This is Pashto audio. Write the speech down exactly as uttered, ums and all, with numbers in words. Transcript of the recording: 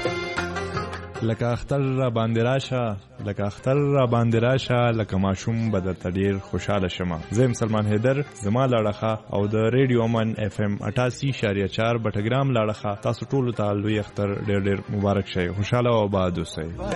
لکه اختر را باندې راشه لکه اختر را باندې راشه لکه ماشوم به درته ډیر خوشاله شمه. زه یم سلمان حیدر، زما لاړخه او د ریډیو امن اف ام اٹھاسی اشاریه چار بټګرام لاړخه. تاسو ټول ته لوی اختر ډیر ډیر مبارک شه. خوشاله او آباد اوسئ.